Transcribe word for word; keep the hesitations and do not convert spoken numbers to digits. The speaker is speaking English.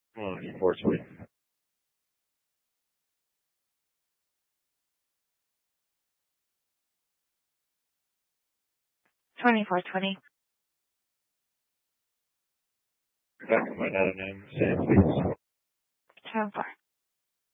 Oh, four twenty. Twenty-four twenty. Back of my data name, Sam, please. Ten four.